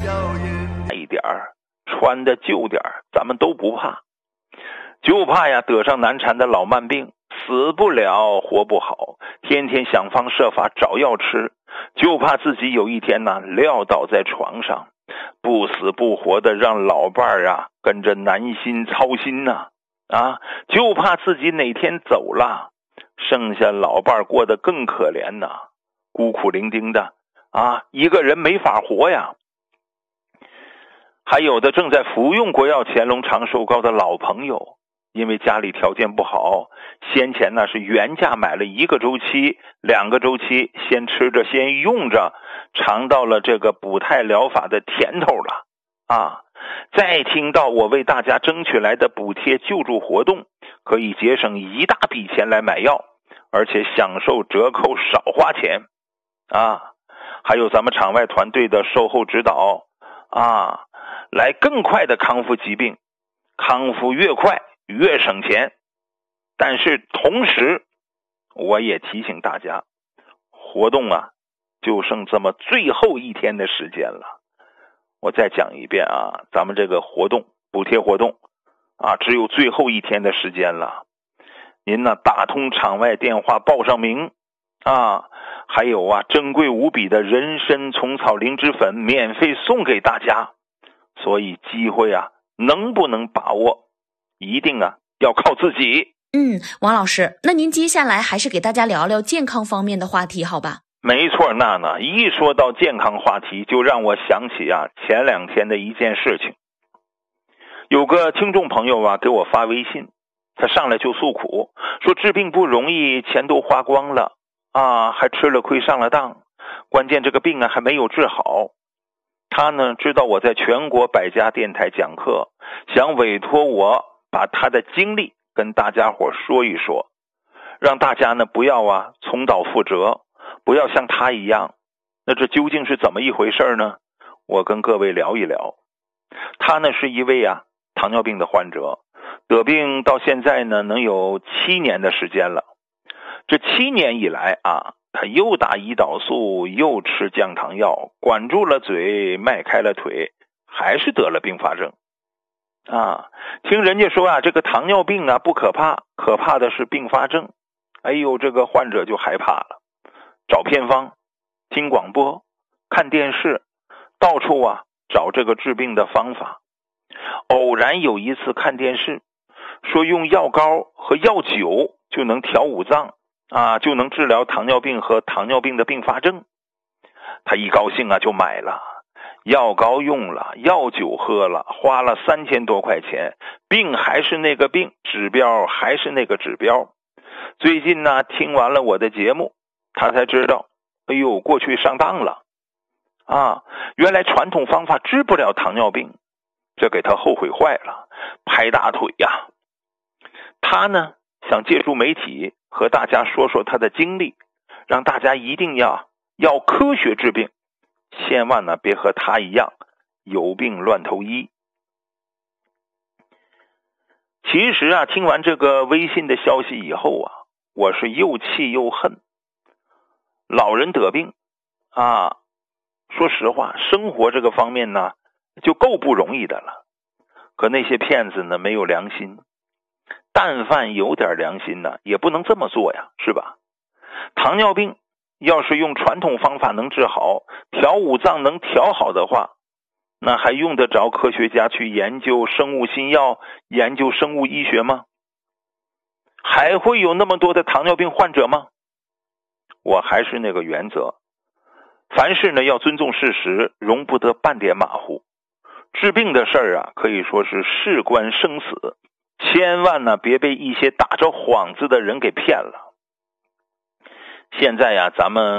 一点儿，穿的旧点儿，咱们都不怕，就怕呀得上难缠的老慢病，死不了活不好，天天想方设法找药吃，就怕自己有一天呢撂倒在床上，不死不活的让老伴儿啊跟着难心操心呐，就怕自己哪天走了，剩下老伴儿过得更可怜呐，孤苦伶仃的一个人没法活呀。还有的正在服用国药乾隆长寿膏的老朋友，因为家里条件不好，先前呢是原价买了1个周期、2个周期，先吃着先用着，尝到了这个补态疗法的甜头了再听到我为大家争取来的补贴救助活动，可以节省一大笔钱来买药，而且享受折扣少花钱还有咱们场外团队的售后指导来更快的康复疾病，康复越快越省钱。但是同时我也提醒大家，活动就剩这么最后一天的时间了。我再讲一遍咱们这个活动补贴活动只有最后一天的时间了。您打通场外电话报上名还有珍贵无比的人参虫草灵芝粉免费送给大家。所以机会能不能把握，一定要靠自己。 王老师，那您接下来还是给大家聊聊健康方面的话题好吧？ 没错，娜娜一说到健康话题，就让我想起前2天的一件事情。有个听众朋友给我发微信，他上来就诉苦，说治病不容易，钱都花光了还吃了亏上了当，关键这个病还没有治好。他呢知道我在全国100家电台讲课，想委托我把他的经历跟大家伙说一说，让大家呢不要重蹈覆辙，不要像他一样。那这究竟是怎么一回事呢？我跟各位聊一聊。他呢是一位糖尿病的患者，得病到现在呢能有7年的时间了。这7年以来他又打胰岛素，又吃降糖药，管住了嘴，迈开了腿，还是得了并发症听人家说这个糖尿病不可怕，可怕的是并发症。哎呦，这个患者就害怕了，找偏方，听广播，看电视，到处找这个治病的方法。偶然有一次看电视，说用药膏和药酒就能调五脏就能治疗糖尿病和糖尿病的并发症。他一高兴就买了，药膏用了，药酒喝了，花了3000多块钱，病还是那个病，指标还是那个指标。最近听完了我的节目，他才知道，哎呦，过去上当了原来传统方法治不了糖尿病，这给他后悔坏了，拍大腿他呢想借助媒体和大家说说他的经历，让大家一定要科学治病，千万别和他一样有病乱投医。其实听完这个微信的消息以后我是又气又恨。老人得病说实话，生活这个方面呢就够不容易的了，可那些骗子呢没有良心，但凡有点良心呢也不能这么做呀，是吧？糖尿病要是用传统方法能治好，调五脏能调好的话，那还用得着科学家去研究生物新药，研究生物医学吗？还会有那么多的糖尿病患者吗？我还是那个原则，凡事呢要尊重事实，容不得半点马虎。治病的事儿可以说是事关生死，千万别被一些打着幌子的人给骗了。现在咱们